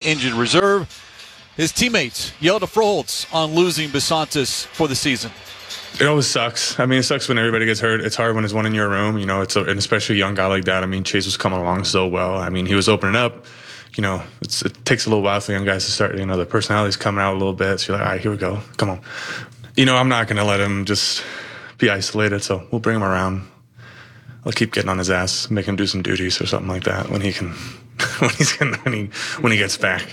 injured reserve. His teammates yelled at Froholtz on losing Basantis for the season. It always sucks. I mean, it sucks when everybody gets hurt. It's hard when there's one in your room, and especially a young guy like that. I mean, Chase was coming along so well. I mean, he was opening up. It takes a little while for young guys to start, the personality's coming out a little bit. So you're like, all right, here we go. Come on. I'm not going to let him just be isolated, so we'll bring him around. I'll keep getting on his ass, make him do some duties or something like that when he can, when he gets back.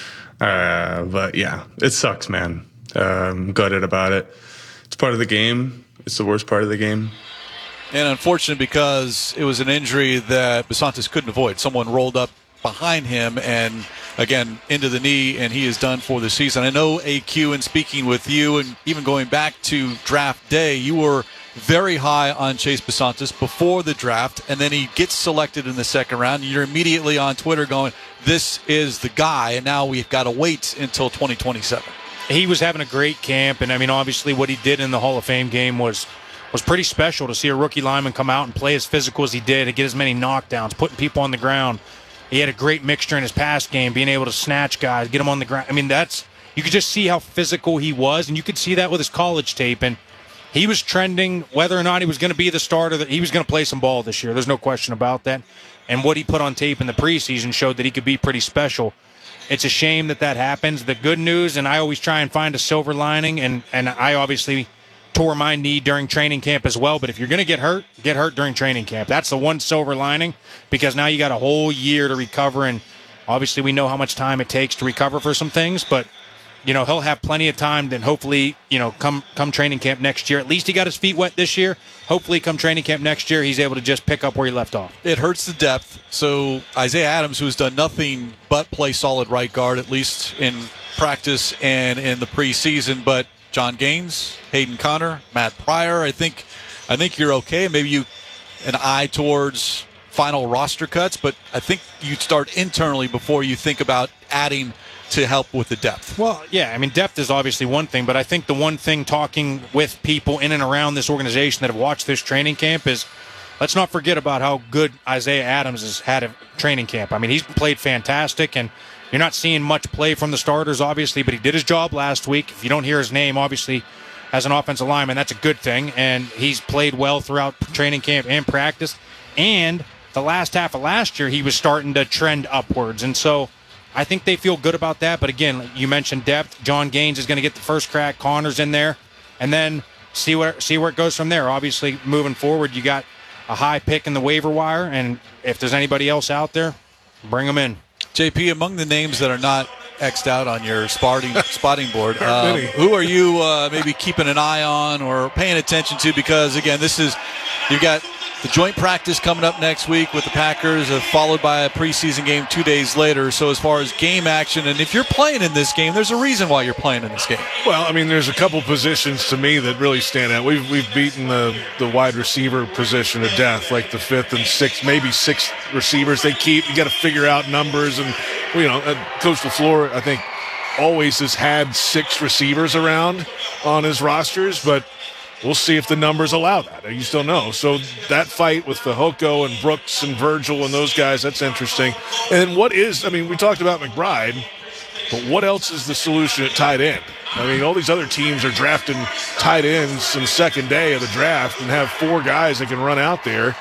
But yeah, it sucks, man. I'm gutted about it. It's part of the game. It's the worst part of the game. And unfortunate because it was an injury that Basantis couldn't avoid. Someone rolled up behind him and, again, into the knee, and he is done for the season. I know, AQ, in speaking with you and even going back to draft day, you were very high on Chase Basantis before the draft, and then he gets selected in the second round. You're immediately on Twitter going, this is the guy, and now we've got to wait until 2027. He was having a great camp, and, obviously what he did in the Hall of Fame game was pretty special to see a rookie lineman come out and play as physical as he did and get as many knockdowns, putting people on the ground. He had a great mixture in his pass game, being able to snatch guys, get them on the ground. You could just see how physical he was, and you could see that with his college tape, and he was trending whether or not he was going to be the starter, that he was going to play some ball this year. There's no question about that. And what he put on tape in the preseason showed that he could be pretty special. It's a shame that happens. The good news, and I always try and find a silver lining, and I obviously tore my knee during training camp as well, but if you're going to get hurt during training camp. That's the one silver lining, because now you got a whole year to recover, and obviously we know how much time it takes to recover for some things, but he'll have plenty of time. Then hopefully, come training camp next year. At least he got his feet wet this year. Hopefully, come training camp next year, he's able to just pick up where he left off. It hurts the depth. So Isaiah Adams, who's done nothing but play solid right guard, at least in practice and in the preseason. But John Gaines, Hayden Connor, Matt Pryor, I think you're okay. Maybe an eye towards final roster cuts, but I think you start internally before you think about adding to help with the depth. Well, yeah, depth is obviously one thing, but I think the one thing, talking with people in and around this organization that have watched this training camp, is let's not forget about how good Isaiah Adams has had a training camp. He's played fantastic, and you're not seeing much play from the starters, obviously, but he did his job last week. If you don't hear his name, obviously, as an offensive lineman, that's a good thing, and he's played well throughout training camp and practice, and the last half of last year, he was starting to trend upwards, and so I think they feel good about that. But again, you mentioned depth. John Gaines is going to get the first crack. Connor's in there, and then see where it goes from there. Obviously, moving forward, you got a high pick in the waiver wire, and if there's anybody else out there, bring them in. JP, among the names that are not X'd out on your spotting board, who are you maybe keeping an eye on or paying attention to? Because again, you've got the joint practice coming up next week with the Packers, followed by a preseason game 2 days later. So as far as game action, and if you're playing in this game, there's a reason why you're playing in this game. Well, there's a couple positions to me that really stand out. We've beaten the wide receiver position to death, like the fifth and sixth, maybe sixth receivers they keep. You got to figure out numbers, and Coach LaFleur, I think, always has had 6 receivers around on his rosters, but we'll see if the numbers allow that. You still know. So that fight with Fehoko and Brooks and Virgil and those guys, that's interesting. And we talked about McBride, but what else is the solution at tight end? All these other teams are drafting tight ends in the second day of the draft and have 4 guys that can run out there.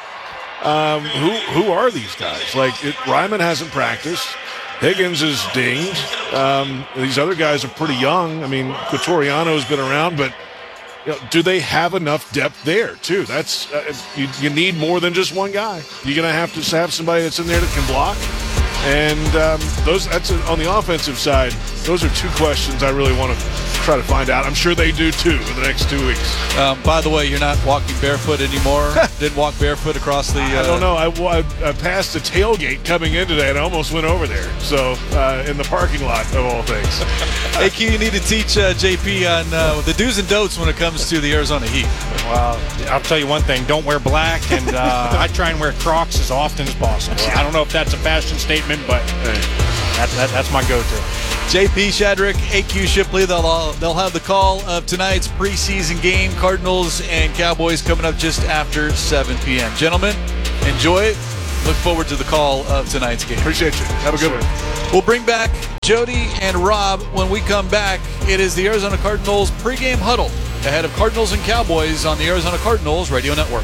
Who are these guys? Ryman hasn't practiced. Higgins is dinged. These other guys are pretty young. Quatoriano's been around, but do they have enough depth there, too? That's you need more than just one guy. You're going to have somebody that's in there that can block. And that's on the offensive side. Those are 2 questions I really want to try to find out. I'm sure they do, too, in the next 2 weeks. By the way, you're not walking barefoot anymore? Didn't walk barefoot across the... I don't know. I passed the tailgate coming in today, and I almost went over there. So, in the parking lot, of all things. AQ, you need to teach JP on the do's and don'ts when it comes to the Arizona Heat. Well, I'll tell you one thing. Don't wear black, and I try and wear Crocs as often as possible. I don't know if that's a fashion statement, but that's my go-to. JP Shadrick, AQ Shipley, they'll have the call of tonight's preseason game, Cardinals and Cowboys, coming up just after 7 p.m. Gentlemen, enjoy it. Look forward to the call of tonight's game. Appreciate you. Have a good one. We'll bring back Jody and Rob when we come back. It is the Arizona Cardinals pregame huddle ahead of Cardinals and Cowboys on the Arizona Cardinals Radio Network.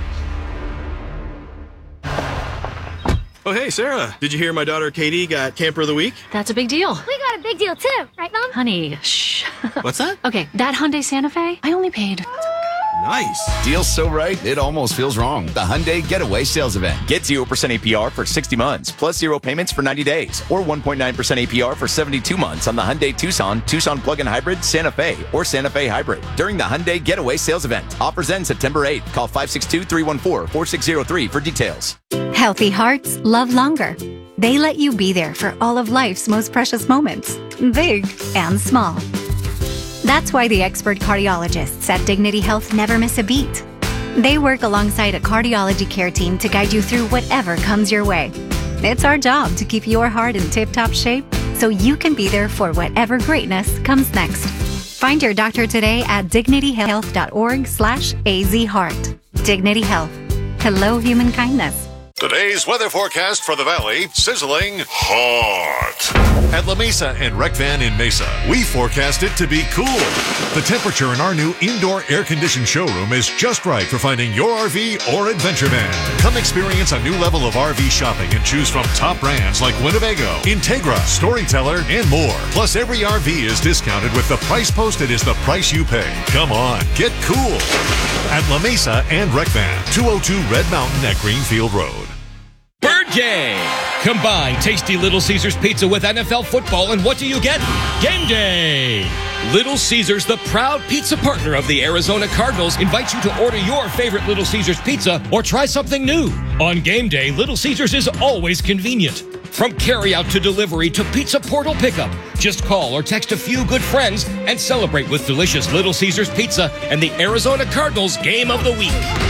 Oh, hey, Sarah. Did you hear my daughter Katie got Camper of the Week? That's a big deal. We got a big deal too, right, Mom? Honey, shh. What's that? Okay, that Hyundai Santa Fe, I only paid. Nice. Deal's so right, it almost feels wrong. The Hyundai Getaway Sales Event. Get 0% APR for 60 months, plus 0 payments for 90 days, or 1.9% APR for 72 months on the Hyundai Tucson, Tucson Plug-in Hybrid, Santa Fe, or Santa Fe Hybrid during the Hyundai Getaway Sales Event. Offers end September 8th. Call 562-314-4603 for details. Healthy hearts love longer. They let you be there for all of life's most precious moments, big and small. That's why the expert cardiologists at Dignity Health never miss a beat. They work alongside a cardiology care team to guide you through whatever comes your way. It's our job to keep your heart in tip-top shape so you can be there for whatever greatness comes next. Find your doctor today at dignityhealth.org/azheart. Dignity Health. Hello, human kindness. Today's weather forecast for the Valley, sizzling hot. At La Mesa and Rec Van in Mesa, we forecast it to be cool. The temperature in our new indoor air-conditioned showroom is just right for finding your RV or adventure van. Come experience a new level of RV shopping and choose from top brands like Winnebago, Integra, Storyteller, and more. Plus, every RV is discounted with the price posted is the price you pay. Come on, get cool. At La Mesa and Rec Van, 202 Red Mountain at Greenfield Road. Bird Game! Combine tasty Little Caesars pizza with NFL football, and what do you get? Game day! Little Caesars, the proud pizza partner of the Arizona Cardinals, invites you to order your favorite Little Caesars pizza or try something new. On game day, Little Caesars is always convenient. From carry-out to delivery to pizza portal pickup, just call or text a few good friends and celebrate with delicious Little Caesars pizza and the Arizona Cardinals Game of the Week.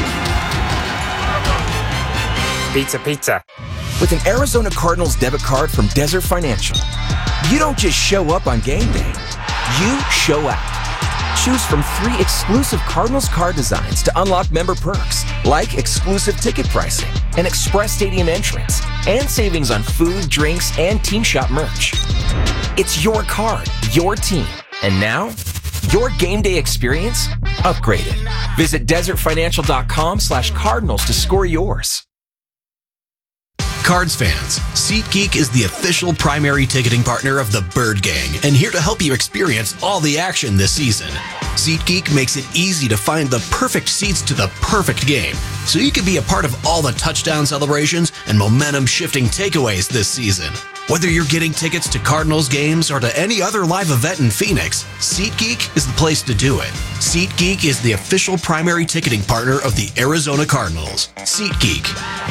Pizza, pizza. With an Arizona Cardinals debit card from Desert Financial, you don't just show up on game day, you show out. Choose from 3 exclusive Cardinals card designs to unlock member perks, like exclusive ticket pricing, an express stadium entrance, and savings on food, drinks, and team shop merch. It's your card, your team, and now, your game day experience upgraded. Visit desertfinancial.com/Cardinals to score yours. Cards fans, SeatGeek is the official primary ticketing partner of the Bird Gang and here to help you experience all the action this season. SeatGeek makes it easy to find the perfect seats to the perfect game, so you can be a part of all the touchdown celebrations and momentum-shifting takeaways this season. Whether you're getting tickets to Cardinals games or to any other live event in Phoenix, SeatGeek is the place to do it. SeatGeek is the official primary ticketing partner of the Arizona Cardinals. SeatGeek.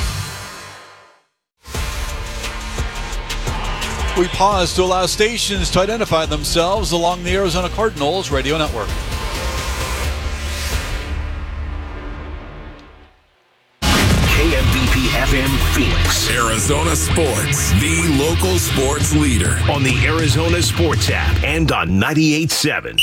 We pause to allow stations to identify themselves along the Arizona Cardinals Radio Network. KMBP FM Phoenix. Arizona Sports, the local sports leader. On the Arizona Sports app and on 98.7.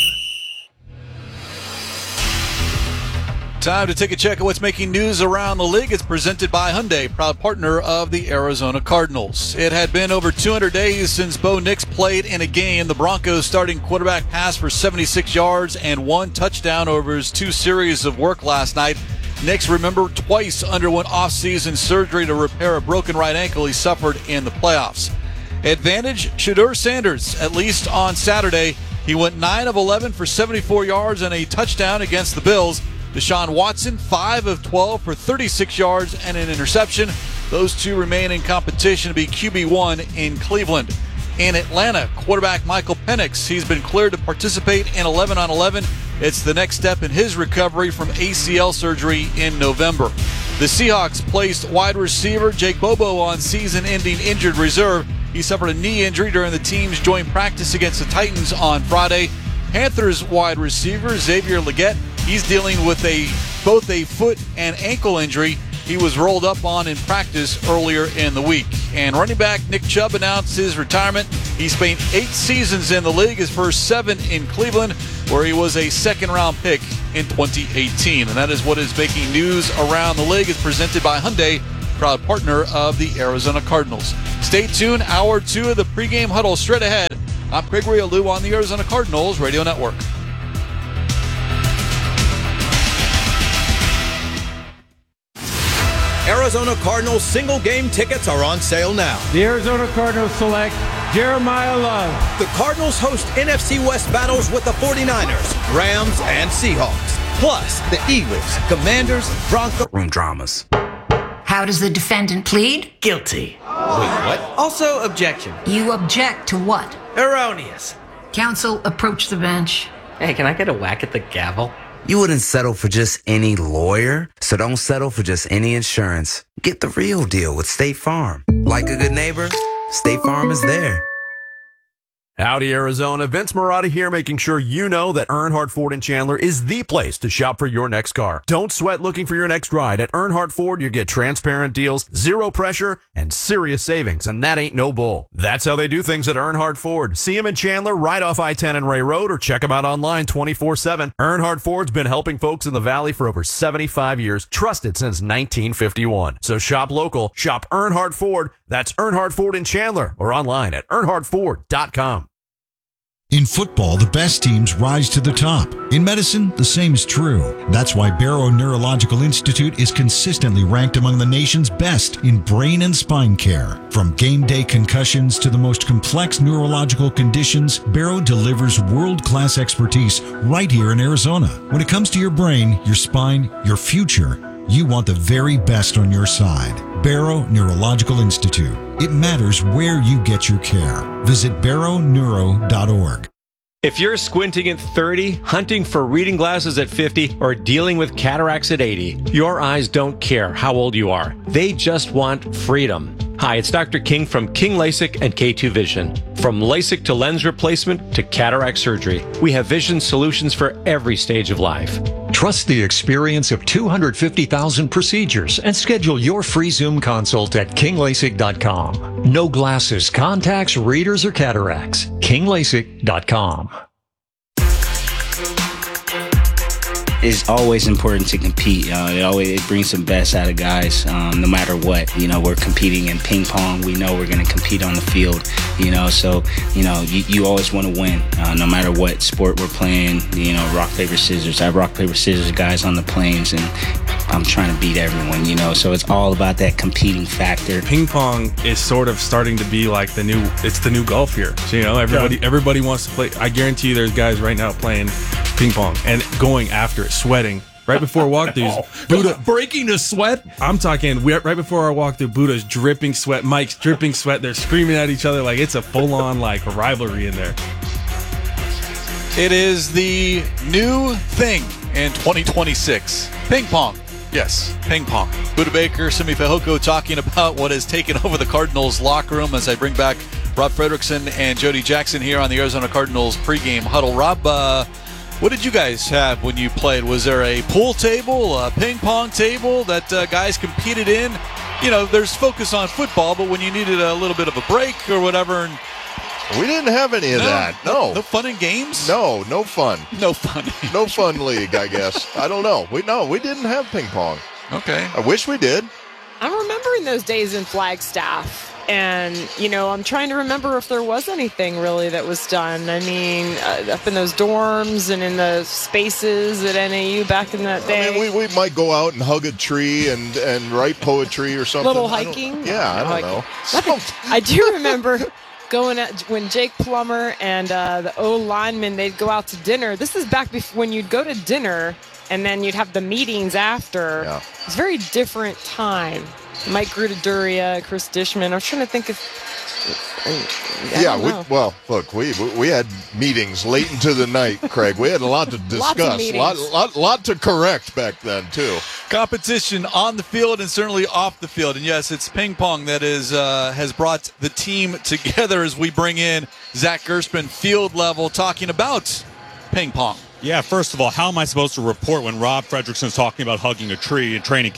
Time to take a check at what's making news around the league. It's presented by Hyundai, proud partner of the Arizona Cardinals. It had been over 200 days since Bo Nix played in a game. The Broncos starting quarterback passed for 76 yards and 1 touchdown over his 2 series of work last night. Nix, remember, twice underwent off-season surgery to repair a broken right ankle he suffered in the playoffs. Advantage, Shedeur Sanders, at least on Saturday. He went 9 of 11 for 74 yards and a touchdown against the Bills. Deshaun Watson, 5 of 12 for 36 yards and an interception. Those two remain in competition to be QB1 in Cleveland. In Atlanta, quarterback Michael Penix, he's been cleared to participate in 11-on-11. It's the next step in his recovery from ACL surgery in November. The Seahawks placed wide receiver Jake Bobo on season-ending injured reserve. He suffered a knee injury during the team's joint practice against the Titans on Friday. Panthers wide receiver Xavier Legette, he's dealing with both a foot and ankle injury. He was rolled up on in practice earlier in the week. And running back Nick Chubb announced his retirement. He spent 8 seasons in the league, his first 7 in Cleveland, where he was a second-round pick in 2018. And that is what is making news around the league. It's presented by Hyundai, proud partner of the Arizona Cardinals. Stay tuned. Hour 2 of the pregame huddle straight ahead. I'm Craig Riolu on the Arizona Cardinals Radio Network. Arizona Cardinals single game tickets are on sale now. The Arizona Cardinals select Jeremiah Love. The Cardinals host NFC West battles with the 49ers, Rams, and Seahawks. Plus, the Eagles, Commanders, Broncos. Room dramas. How does the defendant plead? Guilty. Wait, what? Also, objection. You object to what? Erroneous. Counsel, approach the bench. Hey, can I get a whack at the gavel? You wouldn't settle for just any lawyer, so don't settle for just any insurance. Get the real deal with State Farm. Like a good neighbor, State Farm is there. Howdy, Arizona. Vince Marotta here, making sure you know that Earnhardt Ford in Chandler is the place to shop for your next car. Don't sweat looking for your next ride. At Earnhardt Ford, you get transparent deals, zero pressure, and serious savings, and that ain't no bull. That's how they do things at Earnhardt Ford. See them in Chandler right off I-10 and Ray Road, or check them out online 24/7. Earnhardt Ford's been helping folks in the Valley for over 75 years, trusted since 1951. So shop local, shop Earnhardt Ford. That's Earnhardt Ford in Chandler, or online at earnhardtford.com. In football, the best teams rise to the top. In medicine, the same is true. That's why Barrow Neurological Institute is consistently ranked among the nation's best in brain and spine care. From game day concussions to the most complex neurological conditions, Barrow delivers world-class expertise right here in Arizona. When it comes to your brain, your spine, your future, you want the very best on your side. Barrow Neurological Institute. It matters where you get your care. Visit barrowneuro.org. If you're squinting at 30, hunting for reading glasses at 50, or dealing with cataracts at 80, your eyes don't care how old you are. They just want freedom. Hi, it's Dr. King from King LASIK and K2 Vision. From LASIK to lens replacement to cataract surgery, we have vision solutions for every stage of life. Trust the experience of 250,000 procedures and schedule your free Zoom consult at kinglasik.com. No glasses, contacts, readers, or cataracts. kinglasik.com. It's always important to compete. It brings the best out of guys, no matter what. We're competing in ping pong. We know we're going to compete on the field. So you always want to win, no matter what sport we're playing. Rock paper scissors. I have rock paper scissors guys on the planes, and I'm trying to beat everyone. So it's all about that competing factor. Ping pong is sort of starting to be like the new golf here. So everybody wants to play. I guarantee you, there's guys right now playing ping pong and going after it, sweating right before walkthroughs. Buddha breaking a sweat. I'm talking right before our walkthrough. Buddha's dripping sweat. Mike's dripping sweat. They're screaming at each other like it's a full-on rivalry in there. It is the new thing in 2026. Ping pong. Yes, ping pong. Buddha Baker, Simi Fehoko talking about what has taken over the Cardinals locker room as I bring back Rob Fredrickson and Jody Jackson here on the Arizona Cardinals pregame huddle. Rob, what did you guys have when you played? Was there a pool table, a ping pong table that guys competed in? There's focus on football, but when you needed a little bit of a break or whatever. And we didn't have any of that. No fun in games? No fun. No fun. No fun league, I guess. I don't know. We didn't have ping pong. Okay. I wish we did. I'm remembering those days in Flagstaff. And, I'm trying to remember if there was anything really that was done. I mean, up in those dorms and in the spaces at NAU back in that day. I mean, we might go out and hug a tree and write poetry or something. Little hiking? I don't know. I do remember going out when Jake Plummer and the O-linemen, they'd go out to dinner. This is back before when you'd go to dinner and then you'd have the meetings after. Yeah. It's a very different time. Mike Grudaduria, Chris Dishman. I'm trying to think of. Look, we had meetings late into the night, Craig. We had a lot to discuss, lot to correct back then too. Competition on the field and certainly off the field, and yes, it's ping pong that has brought the team together as we bring in Zach Gershman, field level, talking about ping pong. Yeah, first of all, how am I supposed to report when Rob Fredrickson's talking about hugging a tree in training camp?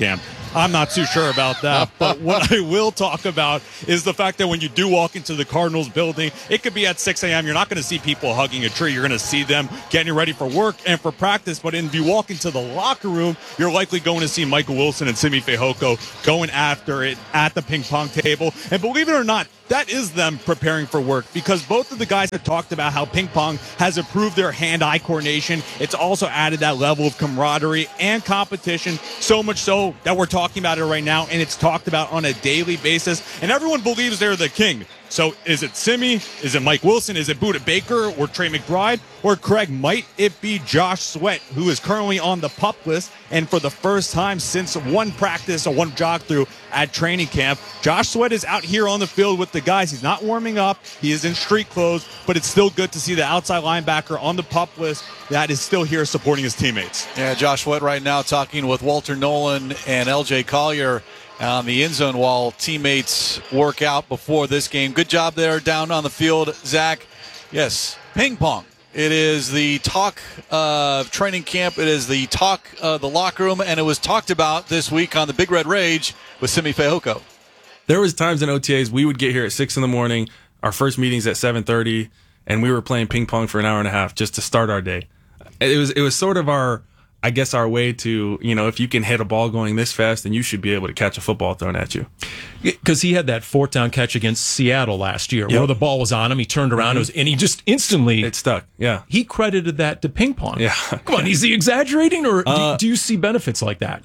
I'm not too sure about that. But what I will talk about is the fact that when you do walk into the Cardinals building, it could be at 6 a.m. You're not going to see people hugging a tree. You're going to see them getting ready for work and for practice. But if you walk into the locker room, you're likely going to see Michael Wilson and Simi Fehoko going after it at the ping pong table. And believe it or not, that is them preparing for work, because both of the guys have talked about how ping pong has improved their hand-eye coordination. It's also added that level of camaraderie and competition, so much so that we're talking about it right now, and it's talked about on a daily basis, and everyone believes they're the king. So is it Simi? Is it Mike Wilson? Is it Budda Baker or Trey McBride? Or Craig, might it be Josh Sweat, who is currently on the PUP list, and for the first time since one practice or one jog through at training camp, Josh Sweat is out here on the field with the guys. He's not warming up. He is in street clothes, but it's still good to see the outside linebacker on the PUP list that is still here supporting his teammates. Yeah, Josh Sweat right now talking with Walter Nolan and LJ Collier on the end zone while teammates work out before this game. Good job there down on the field, Zach. Yes, ping pong. It is the talk of training camp. It is the talk of the locker room, and it was talked about this week on the Big Red Rage with Simi Fehoko. There was times in OTAs we would get here at 6 in the morning, our first meetings at 7:30, and we were playing ping pong for an hour and a half just to start our day. It was sort of our way to, if you can hit a ball going this fast, then you should be able to catch a football thrown at you. Because he had that fourth down catch against Seattle last year, where the ball was on him, he turned around, and he just instantly... It stuck, yeah. He credited that to ping pong. Yeah. Come on, is he exaggerating, or do you see benefits like that?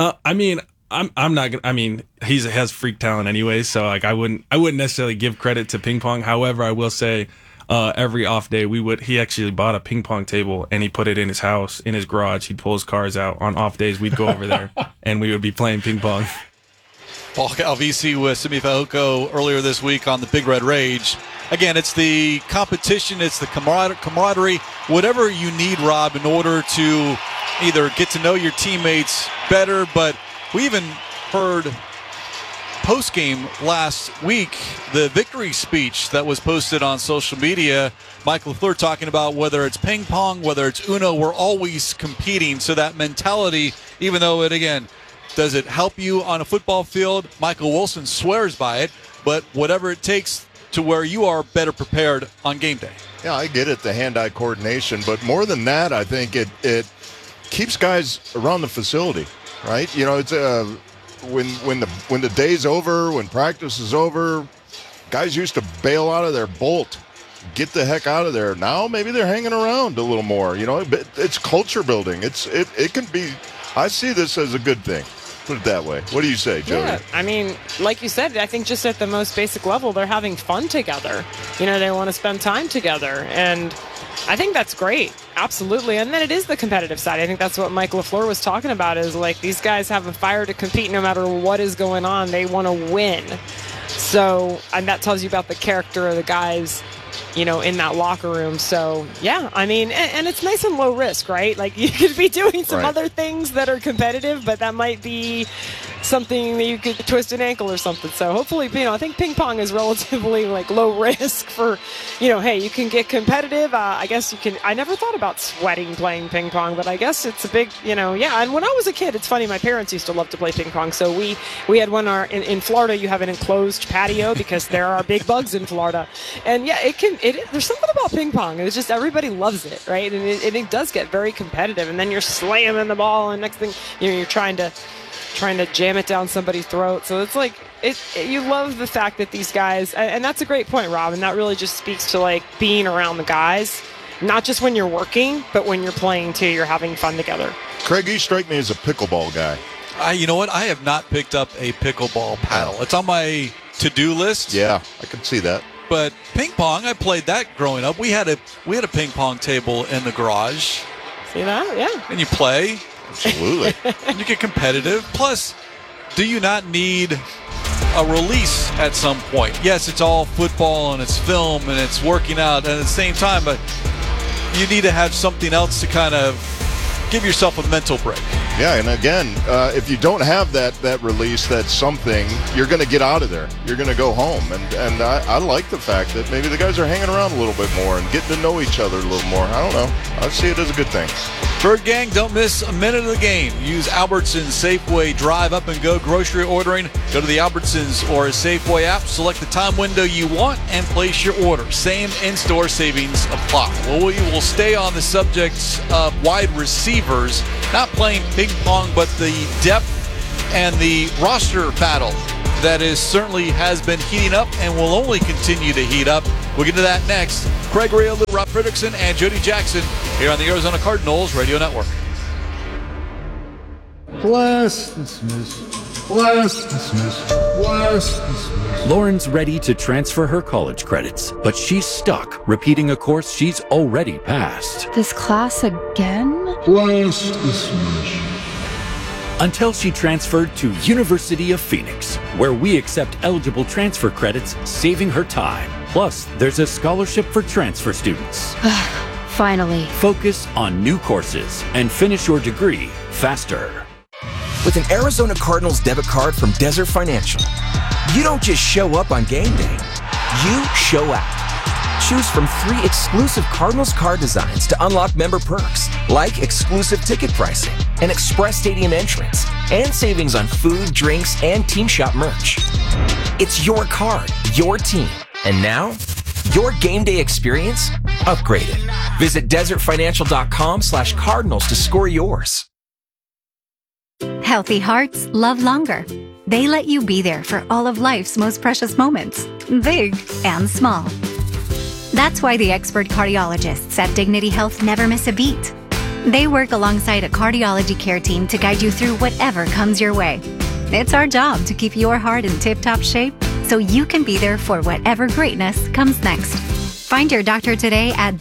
I'm not gonna. He has freak talent anyway, so I wouldn't necessarily give credit to ping pong. However, I will say, every off day he actually bought a ping pong table and he put it in his house, in his garage. He'd pull his cars out on off days. We'd go over there and we would be playing ping pong. Paul Calvisi with Simi Fehoko earlier this week on the Big Red Rage. Again, it's the competition, it's the camaraderie, whatever you need, Rob, in order to either get to know your teammates better. But we even heard post-game last week, the victory speech that was posted on social media, Mike LaFleur talking about whether it's ping pong, whether it's Uno, we're always competing. So that mentality, even though it, again, does it help you on a football field? Michael Wilson swears by it, but whatever it takes to where you are better prepared on game day. Yeah, I get it, the hand-eye coordination, but more than that, I think it keeps guys around the facility, right? It's when the day's over, when practice is over, guys used to bail out of their bolt, get the heck out of there. Now maybe they're hanging around a little more. It's culture building. It can be. I see this as a good thing. Put it that way. What do you say, Jody? Yeah, like you said, I think just at the most basic level, they're having fun together. They want to spend time together, and I think that's great. Absolutely. And then it is the competitive side. I think that's what Mike LaFleur was talking about, is like these guys have a fire to compete no matter what is going on. They want to win. So, and that tells you about the character of the guys, in that locker room. So, yeah, and it's nice and low risk, right? Like, you could be doing some other things that are competitive, but that might be something that you could twist an ankle or something. So hopefully, I think ping pong is relatively like low risk for, hey, you can get competitive. I guess you can. I never thought about sweating playing ping pong, but I guess it's a big, yeah. And when I was a kid, it's funny, my parents used to love to play ping pong. So we had one in Florida. You have an enclosed patio because there are big bugs in Florida. And yeah, there's something about ping pong. It's just everybody loves it, right? And it does get very competitive. And then you're slamming the ball, and next thing, you're trying to jam it down somebody's throat. So it's like you love the fact that these guys, and that's a great point, Rob, and that really just speaks to like being around the guys, not just when you're working, but when you're playing too. You're having fun together. Craig, you strike me as a pickleball guy. You know what? I have not picked up a pickleball paddle. It's on my to-do list. Yeah, I can see that. But ping pong, I played that growing up. We had a ping pong table in the garage. See that? Yeah. And you play. Absolutely. And you get competitive. Plus, do you not need a release at some point? Yes, it's all football and it's film and it's working out and at the same time, but you need to have something else to kind of give yourself a mental break. Yeah, and again, if you don't have that release, that something, you're going to get out of there. You're going to go home. And I like the fact that maybe the guys are hanging around a little bit more and getting to know each other a little more. I don't know. I see it as a good thing. Bird Gang, don't miss a minute of the game. Use Albertsons Safeway Drive Up and Go grocery ordering. Go to the Albertsons or a Safeway app, select the time window you want, and place your order. Same in-store savings apply. Well, we will stay on the subject of wide receivers, not playing ping pong, but the depth and the roster battle that certainly has been heating up and will only continue to heat up. We'll get to that next. Craig Rio, Rob Fredrickson, and Jody Jackson here on the Arizona Cardinals Radio Network. Bless, dismiss. Bless, dismiss. Bless, dismiss. Lauren's ready to transfer her college credits, but she's stuck repeating a course she's already passed. This class again? Bless, dismiss. Until she transferred to University of Phoenix, where we accept eligible transfer credits, saving her time. Plus, there's a scholarship for transfer students. Finally. Focus on new courses and finish your degree faster. With an Arizona Cardinals debit card from Desert Financial, you don't just show up on game day, you show out. Choose from 3 exclusive Cardinals card designs to unlock member perks, like exclusive ticket pricing, an express stadium entrance, and savings on food, drinks, and team shop merch. It's your card, your team, and now, your game day experience upgraded. Visit desertfinancial.com/Cardinals to score yours. Healthy hearts love longer. They let you be there for all of life's most precious moments, big and small. That's why the expert cardiologists at Dignity Health never miss a beat. They work alongside a cardiology care team to guide you through whatever comes your way. It's our job to keep your heart in tip-top shape so you can be there for whatever greatness comes next. Find your doctor today at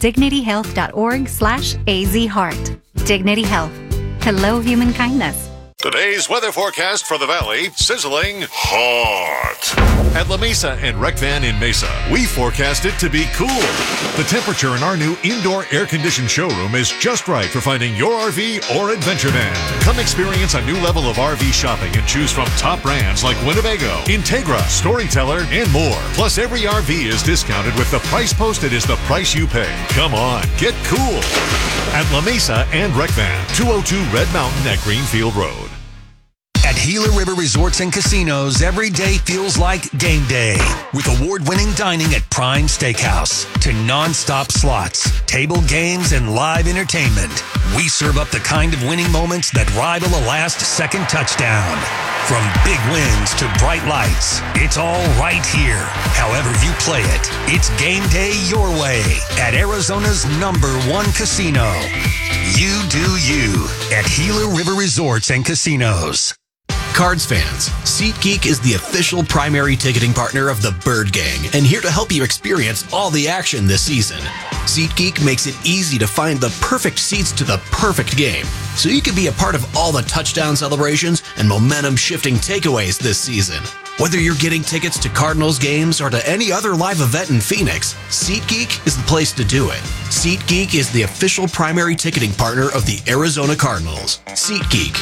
dignityhealth.org/azheart. Dignity Health. Hello, human kindness. Today's weather forecast for the Valley, sizzling hot. At La Mesa and Rec Van in Mesa, we forecast it to be cool. The temperature in our new indoor air-conditioned showroom is just right for finding your RV or adventure van. Come experience a new level of RV shopping and choose from top brands like Winnebago, Integra, Storyteller, and more. Plus, every RV is discounted with the price posted is the price you pay. Come on, get cool. At La Mesa and Rec Van, 202 Red Mountain at Greenfield Road. At Gila River Resorts and Casinos, every day feels like game day. With award-winning dining at Prime Steakhouse to non-stop slots, table games, and live entertainment, we serve up the kind of winning moments that rival a last-second touchdown. From big wins to bright lights, it's all right here. However you play it, it's game day your way at Arizona's #1 casino. You do you at Gila River Resorts and Casinos. Cards fans, SeatGeek is the official primary ticketing partner of the Bird Gang and here to help you experience all the action this season. SeatGeek makes it easy to find the perfect seats to the perfect game, so you can be a part of all the touchdown celebrations and momentum-shifting takeaways this season. Whether you're getting tickets to Cardinals games or to any other live event in Phoenix, SeatGeek is the place to do it. SeatGeek is the official primary ticketing partner of the Arizona Cardinals. SeatGeek.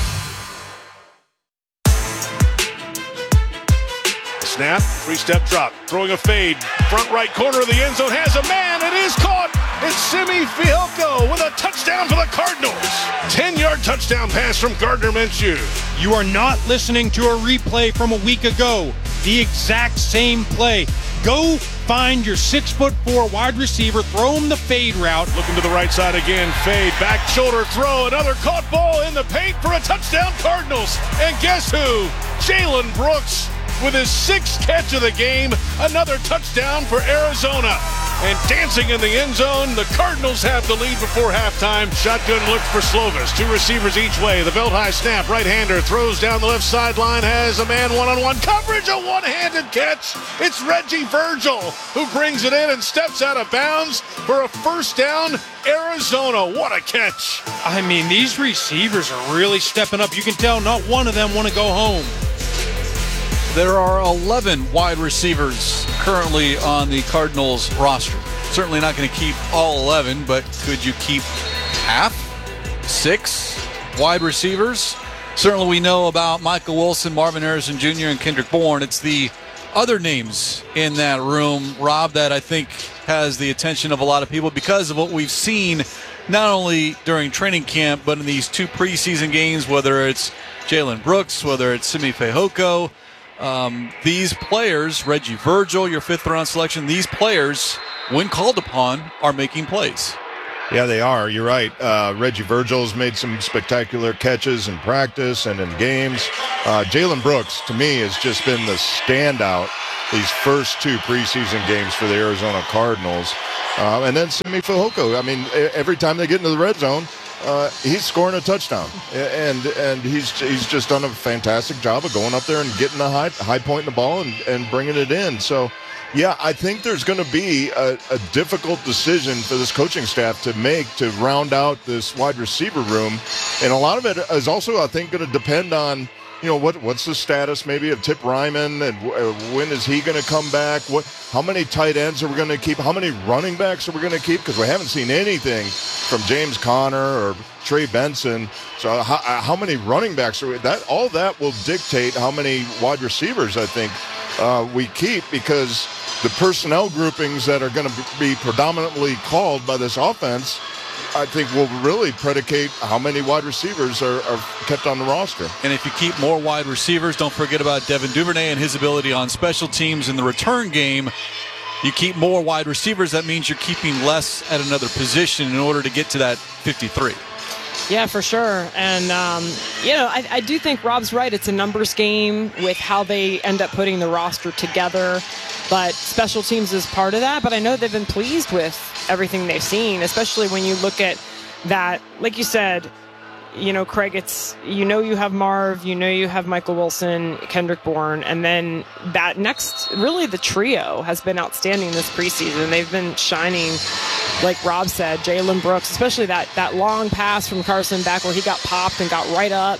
Snap, 3-step drop, throwing a fade, front right corner of the end zone, has a man, it is caught! It's Simi Fehoko with a touchdown for the Cardinals. 10-yard touchdown pass from Gardner Minshew. You are not listening to a replay from a week ago. The exact same play. Go find your 6'4" wide receiver, throw him the fade route. Looking to the right side again, fade, back shoulder throw, another caught ball in the paint for a touchdown Cardinals. And guess who? Jalen Brooks with his 6th catch of the game, another touchdown for Arizona. And dancing in the end zone, the Cardinals have the lead before halftime. Shotgun look for Slovis. 2 receivers each way. The belt high snap. Right-hander throws down the left sideline. Has a man one-on-one coverage. A one-handed catch. It's Reggie Virgil who brings it in and steps out of bounds for a first down. Arizona, what a catch. I mean, these receivers are really stepping up. You can tell not one of them want to go home. There are 11 wide receivers currently on the Cardinals roster. Certainly not going to keep all 11, but could you keep half? 6? wide receivers, certainly we know about Michael Wilson, Marvin Harrison Jr., and Kendrick Bourne. It's the other names in that room, Rob, that I think has the attention of a lot of people because of what we've seen not only during training camp but in these 2 preseason games, whether it's Jalen Brooks, whether it's Simi Fehoko. These players, Reggie Virgil, your 5th-round selection, these players, when called upon, are making plays. Yeah, they are. You're right. Reggie Virgil's made some spectacular catches in practice and in games. Jalen Brooks, to me, has just been the standout these first 2 preseason games for the Arizona Cardinals. And then Simi Fehoko. I mean, every time they get into the red zone, he's scoring a touchdown. And he's just done a fantastic job of going up there and getting the high point in the ball and bringing it in. So, yeah, I think there's going to be a difficult decision for this coaching staff to make to round out this wide receiver room. And a lot of it is also, I think, going to depend on, what's the status maybe of Tip Ryman and when is he going to come back? How many tight ends are we going to keep? How many running backs are we going to keep? Because we haven't seen anything from James Conner or Trey Benson. So how many running backs are we? All that will dictate how many wide receivers I think we keep, because the personnel groupings that are going to be predominantly called by this offense, I think will really predicate how many wide receivers are kept on the roster. And if you keep more wide receivers, don't forget about Devin Duvernay and his ability on special teams in the return game. You keep more wide receivers, that means you're keeping less at another position in order to get to that 53. Yeah, for sure. And, I do think Rob's right. It's a numbers game with how they end up putting the roster together. But special teams is part of that. But I know they've been pleased with everything they've seen, especially when you look at that. Like you said, Craig, it's, you have Marv, you have Michael Wilson, Kendrick Bourne, and then that next, really the trio has been outstanding this preseason. They've been shining, like Rob said, Jalen Brooks, especially that long pass from Carson back where he got popped and got right up.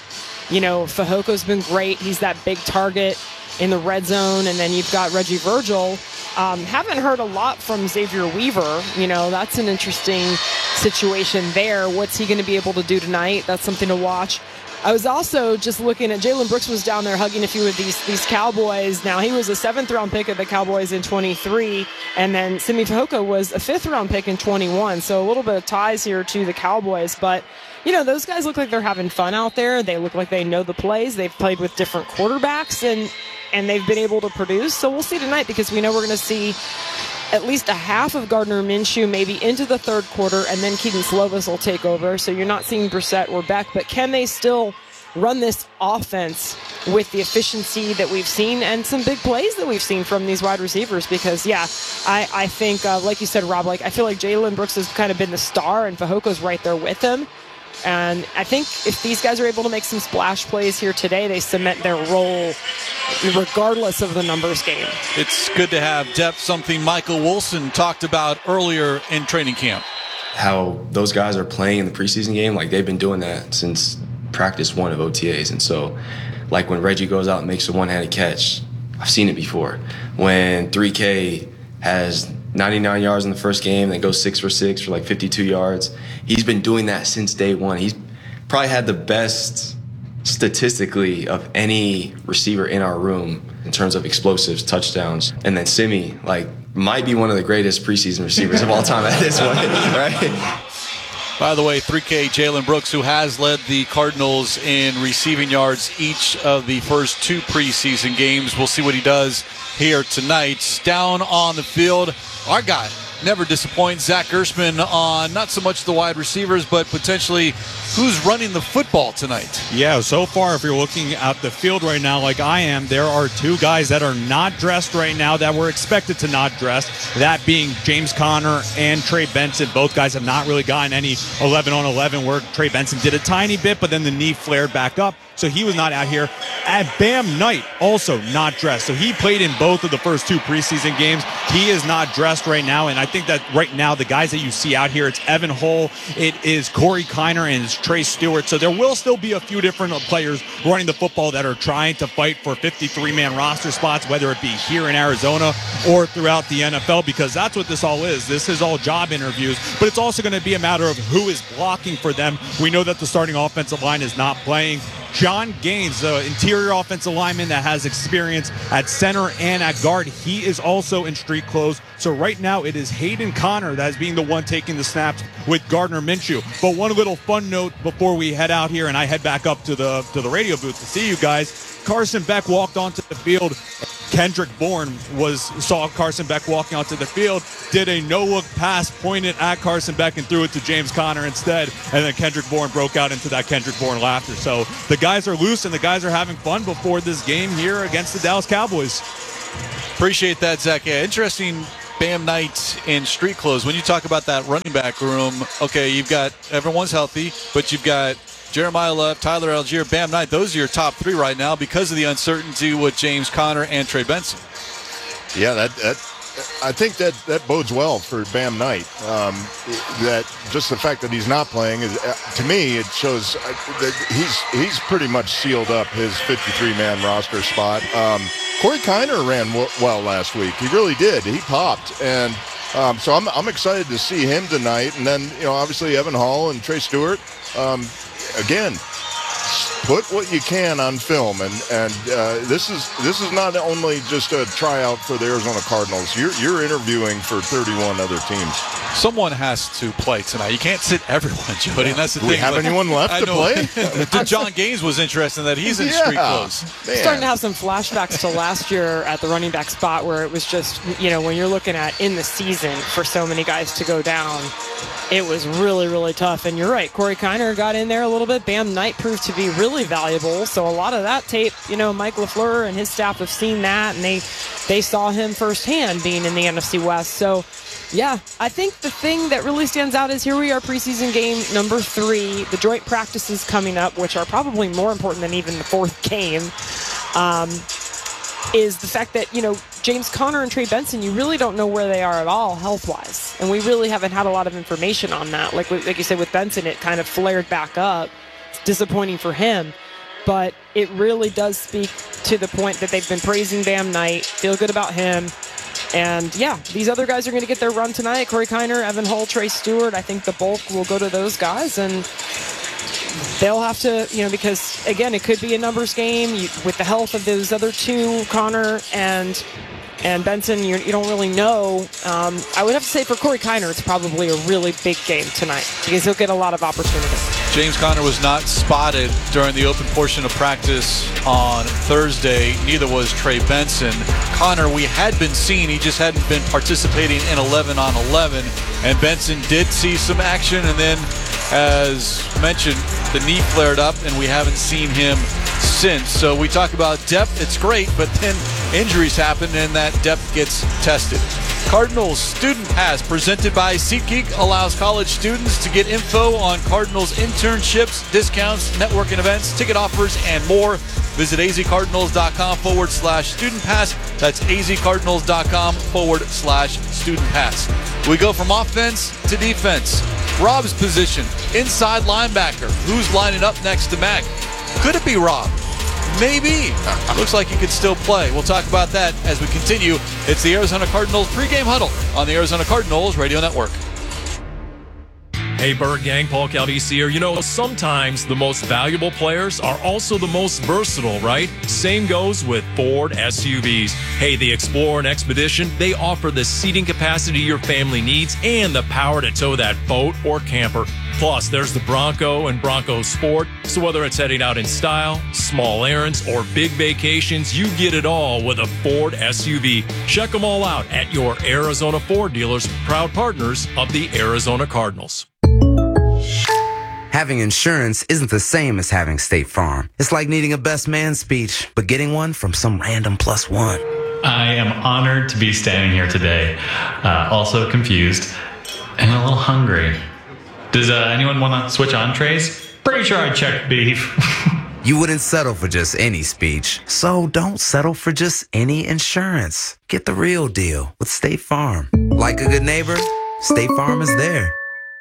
Fehoko's been great. He's that big target in the red zone. And then you've got Reggie Virgil. Haven't heard a lot from Xavier Weaver. That's an interesting situation there. What's he going to be able to do tonight? That's something to watch. I was also just looking at Jalen Brooks was down there hugging a few of these Cowboys. Now, he was a 7th-round pick of the Cowboys in 23, and then Simi Fehoko was a 5th-round pick in 21. So a little bit of ties here to the Cowboys. But, those guys look like they're having fun out there. They look like they know the plays. They've played with different quarterbacks, and they've been able to produce. So we'll see tonight, because we know we're going to see at least a half of Gardner Minshew maybe into the third quarter, and then Keaton Slovis will take over. So you're not seeing Brissett or Beck, but can they still run this offense with the efficiency that we've seen and some big plays that we've seen from these wide receivers? Because, I think, like you said, Rob, I feel like Jalen Brooks has kind of been the star, and Fajoko's right there with him. And I think if these guys are able to make some splash plays here today, they cement their role regardless of the numbers game. It's good to have depth, something Michael Wilson talked about earlier in training camp. How those guys are playing in the preseason game, they've been doing that since practice 1 of OTAs. And so, when Reggie goes out and makes a one-handed catch, I've seen it before. When 3K has 99 yards in the first game, then goes 6 for 6 for 52 yards. He's been doing that since day one. He's probably had the best statistically of any receiver in our room in terms of explosives, touchdowns. And then Simi, might be one of the greatest preseason receivers of all time at this point, right? By the way, 3K Jalen Brooks, who has led the Cardinals in receiving yards each of the first 2 preseason games. We'll see what he does here tonight. Down on the field, our guy never disappoints, Zach Gershman, on not so much the wide receivers, but potentially who's running the football tonight. Yeah, so far, if you're looking at the field right now like I am, there are 2 guys that are not dressed right now that were expected to not dress, that being James Conner and Trey Benson. Both guys have not really gotten any 11-on-11 work. Trey Benson did a tiny bit, but then the knee flared back up. so he was not out here. And Bam Knight also not dressed. So he played in both of the first 2 preseason games. He is not dressed right now. And I think that right now, the guys that you see out here, it's Evan Hull, it is Corey Kiner, and it's Trey Stewart. So there will still be a few different players running the football that are trying to fight for 53-man roster spots, whether it be here in Arizona or throughout the NFL, because that's what this all is. This is all job interviews, but it's also going to be a matter of who is blocking for them. We know that the starting offensive line is not playing. John Gaines, the interior offensive lineman that has experience at center and at guard, he is also in street clothes. So right now it is Hayden Conner that is being the one taking the snaps with Gardner Minshew. But one little fun note before we head out here and I head back up to the radio booth to see you guys. Carson Beck walked onto the field. Kendrick Bourne saw Carson Beck walking onto the field, did a no-look pass, pointed at Carson Beck and threw it to James Conner instead, and then Kendrick Bourne broke out into that Kendrick Bourne laughter. So the guys are loose and the guys are having fun before this game here against the Dallas Cowboys. Appreciate that, Zach. Yeah, interesting. Bam Knight in street clothes. When you talk about that running back room, okay, you've got everyone's healthy, but you've got Jeremiah Love, Tyler Algier, Bam Knight. Those are your top 3 right now because of the uncertainty with James Conner and Trey Benson. Yeah, I think that bodes well for Bam Knight. That just the fact that he's not playing is, to me, it shows that he's pretty much sealed up his 53-man roster spot. Corey Kiner ran well last week. He really did. He popped, and so I'm excited to see him tonight. And then obviously Evan Hull and Trey Stewart. Again, put what you can on film, and this is not only just a tryout for the Arizona Cardinals. You're interviewing for 31 other teams. Someone has to play tonight. You can't sit everyone, Jody. And that's the Do thing. we have anyone left to play? John Gaines was interested in that. He's in street clothes. I'm starting to have some flashbacks to last year at the running back spot, where it was just, when you're looking at in the season for so many guys to go down, it was really, really tough. And you're right, Corey Kiner got in there a little bit. Bam Knight proved to be really valuable. So a lot of that tape, Mike LaFleur and his staff have seen that, and they saw him firsthand being in the NFC West. So, yeah, I think the thing that really stands out is here we are, preseason game number 3, the joint practices coming up, which are probably more important than even the 4th game, is the fact that, James Conner and Trey Benson, you really don't know where they are at all health-wise. And we really haven't had a lot of information on that. Like you said, with Benson, it kind of flared back up. It's disappointing for him. But it really does speak to the point that they've been praising Bam Knight, feel good about him. And, yeah, these other guys are going to get their run tonight. Corey Kiner, Evan Hull, Trey Stewart. I think the bulk will go to those guys. And they'll have to, because, again, it could be a numbers game. With the health of those other 2, Conner and Benson, you don't really know. I would have to say for Corey Kiner, it's probably a really big game tonight because he'll get a lot of opportunity. James Conner was not spotted during the open portion of practice on Thursday. Neither was Trey Benson. Conner, we had been seeing, he just hadn't been participating in 11-on-11. And Benson did see some action, and then, as mentioned, the knee flared up, and we haven't seen him since. So we talk about depth, it's great, but then injuries happen, and that depth gets tested. Cardinals Student Pass, presented by SeatGeek, allows college students to get info on Cardinals internships, discounts, networking events, ticket offers, and more. Visit azcardinals.com/student pass. That's azcardinals.com/student pass. We go from offense to defense. Rob's position, inside linebacker. Who's lining up next to Mac? Could it be Rob? Maybe. Looks like he could still play. We'll talk about that as we continue. It's the Arizona Cardinals pregame huddle on the Arizona Cardinals Radio Network. Hey, Bird Gang, Paul Calvisi here. Sometimes the most valuable players are also the most versatile, right? Same goes with Ford SUVs. Hey, the Explorer and Expedition, they offer the seating capacity your family needs and the power to tow that boat or camper. Plus, there's the Bronco and Bronco Sport. So whether it's heading out in style, small errands, or big vacations, you get it all with a Ford SUV. Check them all out at your Arizona Ford dealers, proud partners of the Arizona Cardinals. Having insurance isn't the same as having State Farm. It's like needing a best man speech, but getting one from some random +1. I am honored to be standing here today, also confused and a little hungry. Does anyone want to switch entrees? Pretty sure I checked beef. You wouldn't settle for just any speech, so don't settle for just any insurance. Get the real deal with State Farm. Like a good neighbor, State Farm is there.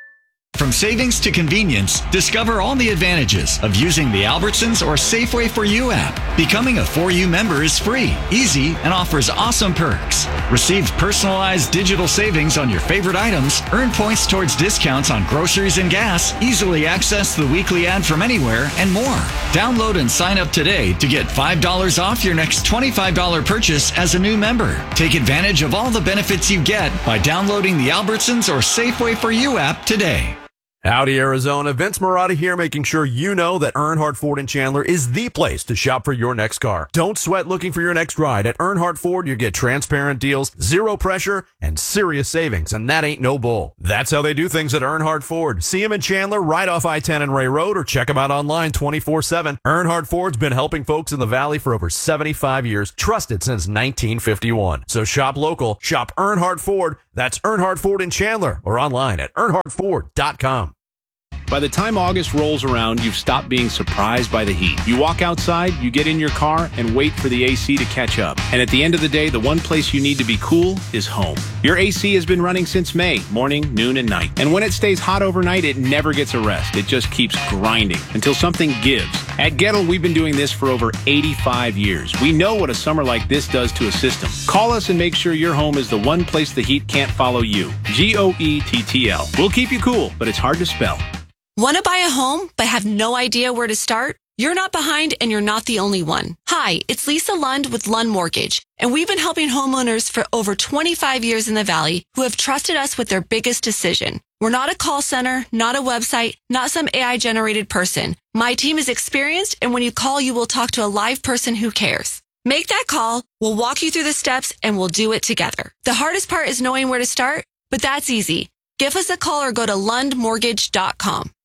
From savings to convenience, discover all the advantages of using the Albertsons or Safeway For You app. Becoming a For You member is free, easy, and offers awesome perks. Receive personalized digital savings on your favorite items, earn points towards discounts on groceries and gas, easily access the weekly ad from anywhere, and more. Download and sign up today to get $5 off your next $25 purchase as a new member. Take advantage of all the benefits you get by downloading the Albertsons or Safeway For You app today. Howdy, Arizona. Vince Marotta here, making sure you know that Earnhardt Ford in Chandler is the place to shop for your next car. Don't sweat looking for your next ride. At Earnhardt Ford, you get transparent deals, zero pressure, and serious savings, and that ain't no bull. That's how they do things at Earnhardt Ford. See them in Chandler, right off I-10 and Ray Road, or check them out online 24/7. Earnhardt Ford's been helping folks in the Valley for over 75 years, trusted since 1951. So shop local, shop Earnhardt Ford. That's Earnhardt Ford in Chandler, or online at earnhardtford.com. By the time August rolls around, you've stopped being surprised by the heat. You walk outside, you get in your car, and wait for the AC to catch up. And at the end of the day, the one place you need to be cool is home. Your AC has been running since May, morning, noon, and night. And when it stays hot overnight, it never gets a rest. It just keeps grinding until something gives. At Gettle, we've been doing this for over 85 years. We know what a summer like this does to a system. Call us and make sure your home is the one place the heat can't follow you. GOETTL. We'll keep you cool, but it's hard to spell. Want to buy a home but have no idea where to start? You're not behind and you're not the only one. Hi, it's Lisa Lund with Lund Mortgage, and we've been helping homeowners for over 25 years in the Valley who have trusted us with their biggest decision. We're not a call center, not a website, not some AI-generated person. My team is experienced, and when you call, you will talk to a live person who cares. Make that call, we'll walk you through the steps, and we'll do it together. The hardest part is knowing where to start, but that's easy. Give us a call or go to lundmortgage.com.